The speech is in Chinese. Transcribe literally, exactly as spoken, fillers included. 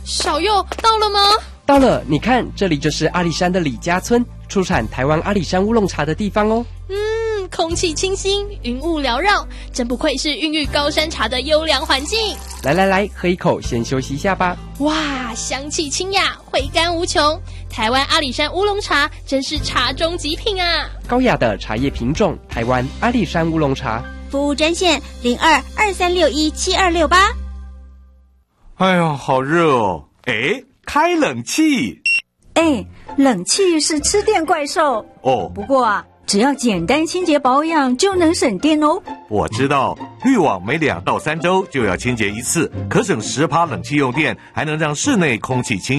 小佑到了吗？ 到了，你看，这里就是阿里山的李家村，出产台湾阿里山乌龙茶的地方哦。 嗯，空气清新，云雾缭绕，真不愧是孕育高山茶的优良环境。 来来来，喝一口，先休息一下吧。 哇，香气清雅，回甘无穷。台湾阿里山乌龙茶真是茶中极品啊！ 高雅的茶叶品种，台湾阿里山乌龙茶。 服务专线零二二三六一七二六八。 哎呀，好热哦！哎，开冷气。 哎，冷气是吃电怪兽哦。 不过啊，只要简单清洁保养就能省电哦。 我知道，滤网每两到三周就要清洁一次，可省十趴冷气用电，还能让室内空气清